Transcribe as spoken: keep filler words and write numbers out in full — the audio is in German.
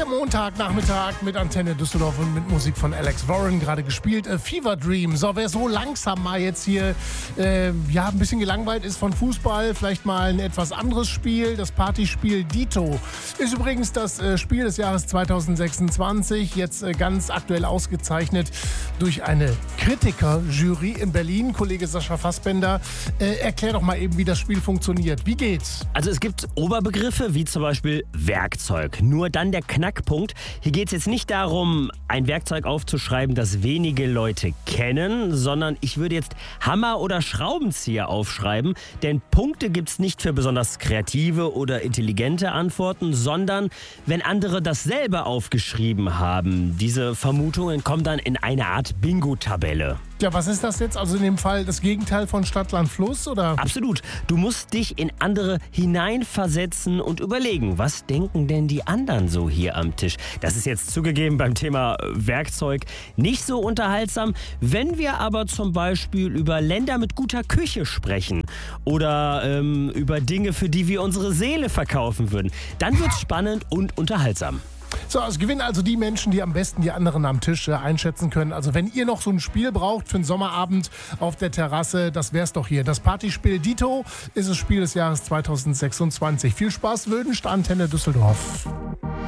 Der Montagnachmittag mit Antenne Düsseldorf und mit Musik von Alex Warren gerade gespielt. Äh, Fever Dream. So, wer so langsam mal jetzt hier äh, ja, ein bisschen gelangweilt ist von Fußball, vielleicht mal ein etwas anderes Spiel, das Partyspiel Dito. Ist übrigens das äh, Spiel des Jahres zweitausendsechsundzwanzig, jetzt äh, ganz aktuell ausgezeichnet durch eine Kritikerjury in Berlin. Kollege Sascha Fassbender, äh, erklär doch mal eben, wie das Spiel funktioniert. Wie geht's? Also es gibt Oberbegriffe wie zum Beispiel Werkzeug. Nur dann der Knackpunkt. Hier geht es jetzt nicht darum, ein Werkzeug aufzuschreiben, das wenige Leute kennen, sondern ich würde jetzt Hammer oder Schraubenzieher aufschreiben, denn Punkte gibt es nicht für besonders kreative oder intelligente Antworten, sondern wenn andere dasselbe aufgeschrieben haben. Diese Vermutungen kommen dann in eine Art Bingo-Tabelle. Ja, was ist das jetzt? Also in dem Fall das Gegenteil von Stadt, Land, Fluss, oder? Absolut. Du musst dich in andere hineinversetzen und überlegen, was denken denn die anderen so hier am Tisch? Das ist jetzt zugegeben beim Thema Werkzeug nicht so unterhaltsam. Wenn wir aber zum Beispiel über Länder mit guter Küche sprechen oder ähm, über Dinge, für die wir unsere Seele verkaufen würden, dann wird's spannend und unterhaltsam. So, es gewinnen also die Menschen, die am besten die anderen am Tisch äh, einschätzen können. Also wenn ihr noch so ein Spiel braucht für einen Sommerabend auf der Terrasse, das wär's doch hier. Das Partyspiel Dito ist das Spiel des Jahres zweitausendsechsundzwanzig. Viel Spaß wünscht Antenne Düsseldorf.